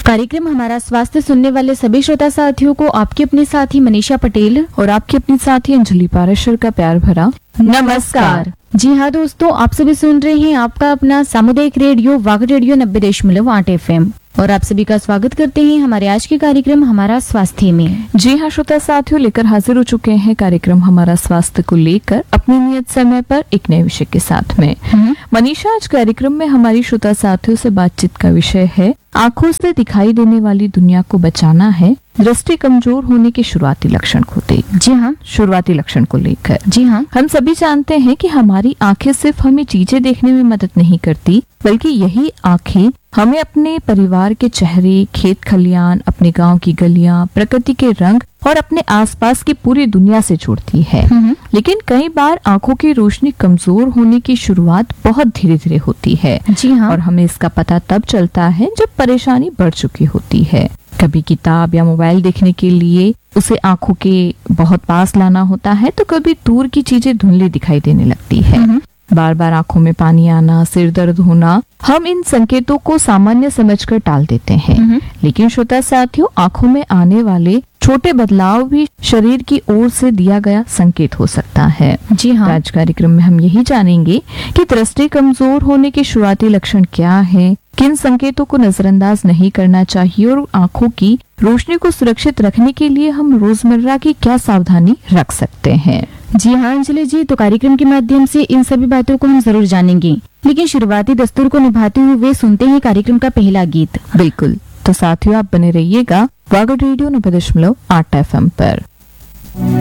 कार्यक्रम हमारा स्वास्थ्य सुनने वाले सभी श्रोता साथियों को आपके अपने साथी मनीषा पटेल और आपकी अपनी साथी अंजलि पाराशर का प्यार भरा नमस्कार। जी हाँ दोस्तों, आप सभी सुन रहे हैं आपका अपना सामुदायिक रेडियो वाग रेडियो 90.8 FM और आप सभी का स्वागत करते हैं हमारे आज के कार्यक्रम हमारा स्वास्थ्य में। जी हाँ श्रोता साथियों, लेकर हाजिर हो चुके हैं कार्यक्रम हमारा स्वास्थ्य को लेकर अपने नियत समय पर एक नए विषय के साथ में। मनीषा, आज कार्यक्रम में हमारी श्रोता साथियों से बातचीत का विषय है आंखों से दिखाई देने वाली दुनिया को बचाना है, दृष्टि कमजोर होने के शुरुआती लक्षण को लेकर। जी हाँ, शुरुआती लक्षण को लेकर जी हाँ, हम सभी जानते हैं कि हमारी आंखें सिर्फ हमें चीजें देखने में मदद नहीं करती, बल्कि यही आंखें हमें अपने परिवार के चेहरे, खेत खलियान, अपने गांव की गलियां, प्रकृति के रंग और अपने आसपास की पूरी दुनिया से जोड़ती है। लेकिन कई बार आंखों की रोशनी कमजोर होने की शुरुआत बहुत धीरे धीरे होती है। जी हाँ, और हमें इसका पता तब चलता है जब परेशानी बढ़ चुकी होती है। कभी किताब या मोबाइल देखने के लिए उसे आंखों के बहुत पास लाना होता है, तो कभी दूर की चीजें धुंधली दिखाई देने लगती है। बार बार आंखों में पानी आना, सिर दर्द होना, हम इन संकेतों को सामान्य समझकर टाल देते हैं। लेकिन श्रोता साथियों, आंखों में आने वाले छोटे बदलाव भी शरीर की ओर से दिया गया संकेत हो सकता है। जी हाँ, आज कार्यक्रम में हम यही जानेंगे कि दृष्टि कमजोर होने के शुरुआती लक्षण क्या है, किन संकेतों को नजरअंदाज नहीं करना चाहिए और आंखों की रोशनी को सुरक्षित रखने के लिए हम रोजमर्रा की क्या सावधानी रख सकते हैं। जी हाँ अंजलि जी, तो कार्यक्रम के माध्यम से इन सभी बातों को हम जरूर जानेंगे, लेकिन शुरुआती दस्तूर को निभाते हुए सुनते हैं कार्यक्रम का पहला गीत। बिल्कुल, तो साथियों आप बने रहिएगा वाग रेडियो 90.8 FM पर।